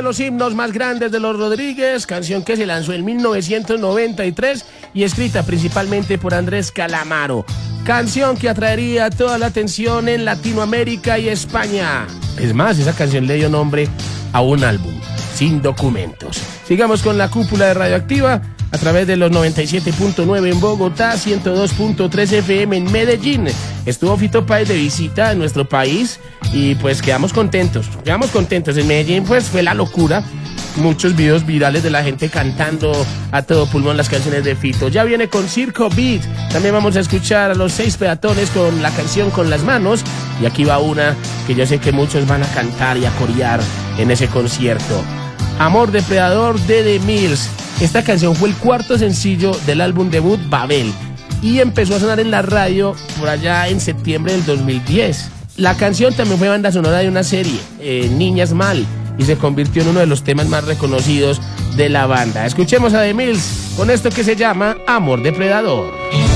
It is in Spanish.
los himnos más grandes de los Rodríguez, canción que se lanzó en 1993 y escrita principalmente por Andrés Calamaro. Canción que atraería toda la atención en Latinoamérica y España. Es más, esa canción le dio nombre a un álbum, Sin Documentos. Sigamos con la cúpula de Radioactiva a través de los 97.9 en Bogotá, 102.3 FM en Medellín. Estuvo Fito Páez de visita en nuestro país y pues quedamos contentos. En Medellín pues fue la locura. Muchos videos virales de la gente cantando a todo pulmón las canciones de Fito. Ya viene con Circo Beat. También vamos a escuchar a los 6 Peatones con la canción Con las Manos. Y aquí va una que yo sé que muchos van a cantar y a corear en ese concierto. Amor Depredador de The Mills. Esta canción fue el cuarto sencillo del álbum debut Babel y empezó a sonar en la radio por allá en septiembre del 2010. La canción también fue banda sonora de una serie, Niñas Mal, y se convirtió en uno de los temas más reconocidos de la banda. Escuchemos a The Mills con esto que se llama Amor Depredador.